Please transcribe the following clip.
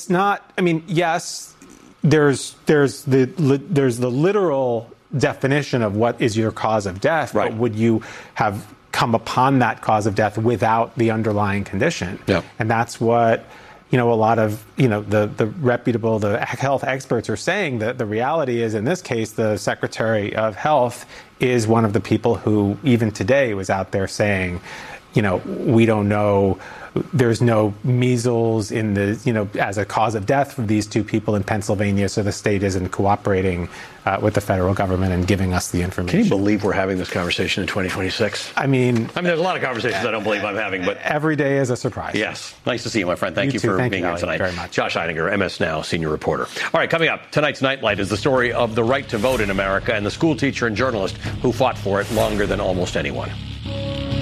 it's not. I mean, yes, there's the literal definition of what is your cause of death, right. But would you have come upon that cause of death without the underlying condition? Yeah. And that's what, a lot of, the reputable, the health experts are saying. That the reality is, in this case, the Secretary of Health is one of the people who, even today, was out there saying, we don't know. There's no measles in as a cause of death for these two people in Pennsylvania, so the state isn't cooperating with the federal government and giving us the information. Can you believe we're having this conversation in 2026? I mean, there's a lot of conversations I don't believe I'm having, but every day is a surprise. Yes. Nice to see you, my friend. Thank you for being here tonight. Very much. Josh Einiger, MS Now senior reporter. All right, coming up, tonight's Nightlight is the story of the right to vote in America and the school teacher and journalist who fought for it longer than almost anyone.